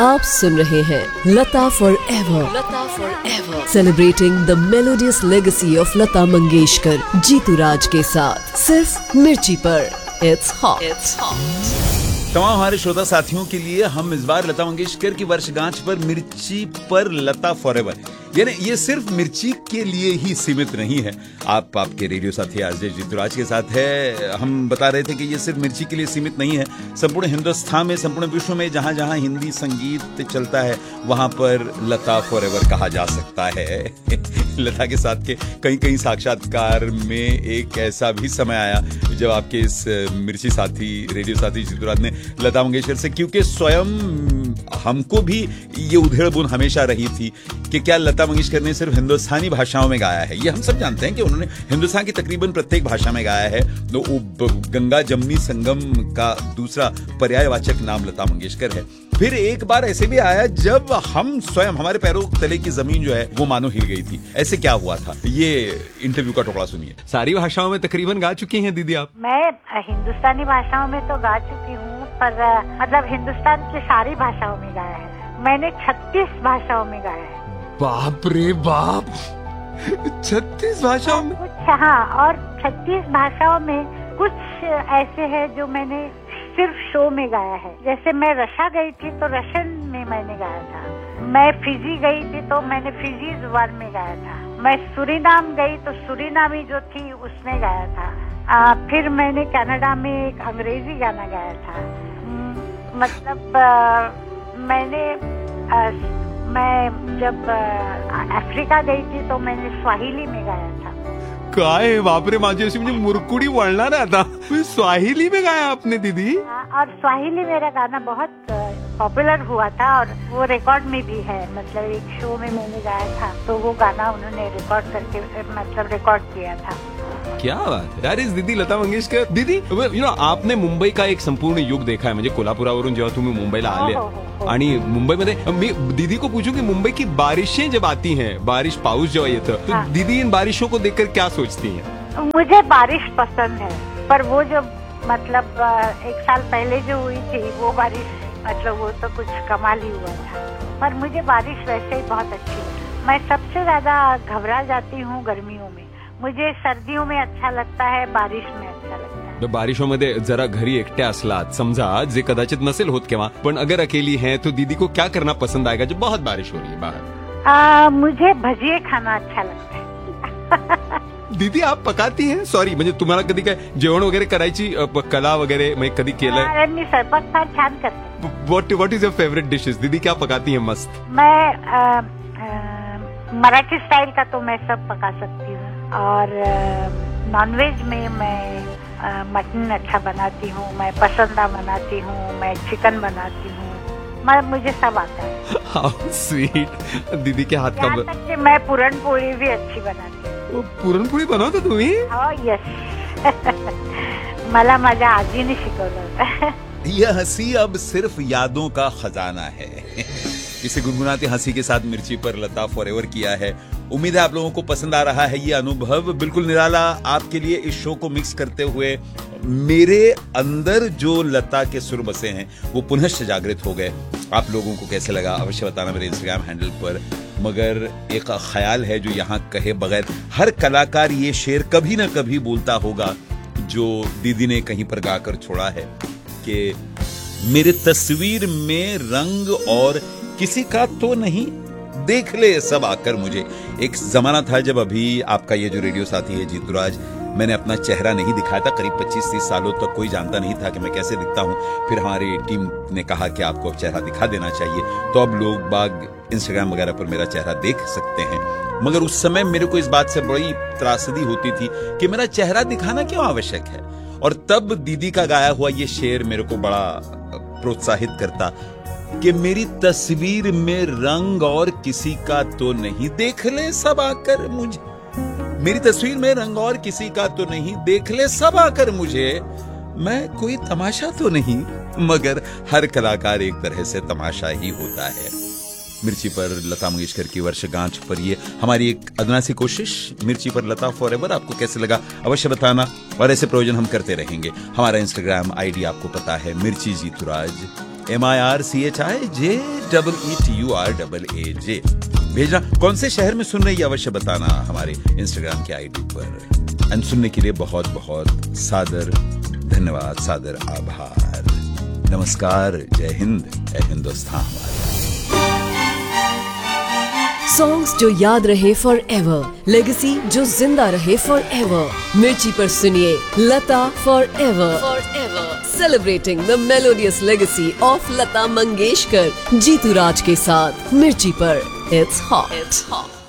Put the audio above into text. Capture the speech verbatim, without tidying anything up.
आप सुन रहे हैं लता for ever, Lata for ever, celebrating the melodious legacy of Lata Mangeshkar, Jitu राज के साथ, सिर्फ मिर्ची पर। It's hot, it's hot. तमाम हमारे श्रोता साथियों के लिए हम इस बार लता मंगेशकर की वर्षगांठ पर मिर्ची पर लता फॉरएवर, यानी ये सिर्फ मिर्ची के लिए ही सीमित नहीं है। आप आपके रेडियो साथी आरजे जीतू राज के साथ है। हम बता रहे थे कि ये सिर्फ मिर्ची के लिए सीमित नहीं है। संपूर्ण हिंदुस्तान में, संपूर्ण विश्व में जहां जहां हिंदी संगीत चलता है वहां पर लता फॉरएवर कहा जा सकता है। लता के साथ के कई कई साक्षात्कार में एक ऐसा भी समय आया जब आपके इस मिर्ची साथी, रेडियो साथी जीतू राज ने लता मंगेशकर से, क्योंकि स्वयं हमको भी ये उधेड़-बुन हमेशा रही थी कि क्या लता मंगेशकर ने सिर्फ हिंदुस्तानी भाषाओं में गाया है। ये हम सब जानते हैं कि उन्होंने हिंदुस्तान की तकरीबन प्रत्येक भाषा में गाया है। तो गंगा जमुनी संगम का दूसरा पर्यायवाचक नाम लता मंगेशकर है। फिर एक बार ऐसे भी आया जब हम स्वयं, हमारे पैरों तले की जमीन जो है वो मानो हिल गई थी। ऐसे क्या हुआ था, ये इंटरव्यू का टुकड़ा सुनिए। सारी भाषाओं में तकरीबन गा चुकी हैं दीदी आप? मैं हिंदुस्तानी भाषाओं में तो गा चुकी हूँ, पर मतलब हिंदुस्तान की सारी भाषाओं में गाया है। मैंने छत्तीस भाषाओं में गाया है। बाप रे बाप, छत्तीस भाषाओं में? कुछ, हाँ, और छत्तीस भाषाओं में कुछ ऐसे है जो मैंने सिर्फ शो में गाया है। जैसे मैं रशिया गई थी तो रशियन में मैंने गाया था। मैं फिजी गई थी तो मैंने फिजी जुबान में गाया था। मैं सूरीनाम गई तो सूरीनामी जो थी उसमें गाया था। आ, फिर मैंने कनाडा में एक अंग्रेजी गाना गाया था। मतलब आ, मैंने आ, मैं जब अफ्रीका गई थी तो मैंने स्वाहिली में गाया था। काय बाप रे, माझी अशी म्हणजे मुरकुडी वळणार आता। स्वाहिली में गाया आपने दीदी? और स्वाहिली मेरा गाना बहुत पॉपुलर हुआ था और वो रिकॉर्ड में भी है। मतलब एक शो में मैंने गाया था तो वो गाना उन्होंने रिकॉर्ड करके, मतलब रिकॉर्ड किया था। क्या बात है, दैट इज दीदी लता मंगेशकर। दीदी यू नो, आपने मुंबई का एक संपूर्ण युग देखा है, म्हणजे कोल्हापुरावरून जेव्हा तुम्ही मुंबईला आले आणि मुंबईमध्ये, मी दीदी को पूछूं कि मुंबई की बारिशें जब आती हैं, बारिश पाऊस जब येतं तो हाँ। दीदी इन बारिशों को देखकर क्या सोचती हैं? मुझे बारिश पसंद है, पर वो जो मतलब एक साल पहले जो हुई थी वो बारिश, मतलब वो तो कुछ कमाल ही हुआ था। पर मुझे बारिश वैसे ही बहुत अच्छी है। मैं सबसे ज्यादा घबरा जाती हूँ गर्मियों में। मुझे सर्दियों में अच्छा लगता है, बारिश में अच्छा लगता है। बारिशों जरा घरी एकट्या असलात, समझा जे कदाचित नसेल होत केव्हा, पण अगर अकेली हैं तो दीदी को क्या करना पसंद आएगा जब बहुत बारिश हो रही है बाहर? आ, मुझे भजिए खाना अच्छा लगता है। दीदी आप पकाती हैं? सॉरी, म्हणजे तुम्हाला कधी काय जेवण वगैरे करायची कला वगैरे म्हणजे कधी केलंय? मी स्वयंपाक फार छान करते। What what is your favourite dishes? दीदी क्या पकाती हैं मस्त? मैं आ, आ, मराठी स्टाइल का तो मैं सब पका सकती हूँ, और नॉनवेज में मैं आ, मटन अच्छा बनाती हूँ, मैं पसंदा बनाती हूँ, मैं चिकन बनाती हूँ, मैं मुझे सब आता है। हाउ स्वीट, दीदी के हाथ का। यहाँ तक कि मैं पुरण पोळी भी अच्छी बनाती हूँ। पुरण पोळी बनवता तुम्ही? हो, यस। मला माझ्या आजीने शिकवलं होतं। यह हंसी अब सिर्फ यादों का खजाना है। इसे गुनगुनाते हंसी के साथ मिर्ची पर लता फॉरएवर किया है। उम्मीद है आप लोगों को पसंद आ रहा है ये अनुभव। बिल्कुल निराला आपके लिए इस शो को मिक्स करते हुए मेरे अंदर जो लता के सुर बसे हैं वो पुनः जागृत हो गए। आप लोगों को कैसे लगा अवश्य बताना मेरे इंस्टाग्राम हैंडल पर। मगर एक ख्याल है जो यहाँ कहे बगैर हर कलाकार ये शेर कभी ना कभी बोलता होगा जो दीदी ने कहीं पर गाकर छोड़ा है कि मेरे तस्वीर में रंग और किसी का तो नहीं, देख ले सब आकर मुझे। एक जमाना था जब अभी आपका ये जो रेडियो साथी है जीतू राज, मैंने अपना चेहरा नहीं दिखाया था। करीब पच्चीस तीस सालों तक कोई जानता नहीं था कि मैं कैसे दिखता हूँ। फिर हमारी टीम ने कहा कि आपको अब चेहरा दिखा देना चाहिए, तो अब लोग बाग इंस्टाग्राम वगैरह पर मेरा चेहरा देख सकते हैं। मगर उस समय मेरे को इस बात से बड़ी त्रासदी होती थी कि मेरा चेहरा दिखाना क्यों आवश्यक है। और तब दीदी का गाया हुआ ये शेर मेरे को बड़ा प्रोत्साहित करता कि मेरी तस्वीर में रंग और किसी का तो नहीं, देख ले सब आकर मुझे। मेरी तस्वीर में रंग और किसी का तो नहीं, देख ले सब आकर मुझे। मैं कोई तमाशा तो नहीं, मगर हर कलाकार एक तरह से तमाशा ही होता है। मिर्ची पर लता मंगेशकर की वर्षगांठ पर ये हमारी एक अदना सी कोशिश मिर्ची पर लता फॉरएवर आपको कैसे लगा अवश्य बताना, और ऐसे प्रयोजन हम करते रहेंगे। हमारा इंस्टाग्राम आईडी आपको पता है, मिर्ची जीतूराज, M I R C H I J double E T U are double A जे। भेजना कौन से शहर में सुन रहे हैं अवश्य बताना हमारे इंस्टाग्राम के आईडी पर। एंड सुनने के लिए बहुत बहुत सादर धन्यवाद, सादर आभार। नमस्कार, जय हिंद, जय हिंदुस्तान हमारा। सॉन्ग्स जो याद रहे फॉर एवर, लेगेसी जो जिंदा रहे फॉर एवर। मिर्ची पर सुनिए लता for ever, for ever celebrating the melodious legacy of Lata Mangeshkar, Jitu राज के साथ मिर्ची पर। It's hot, it's hot.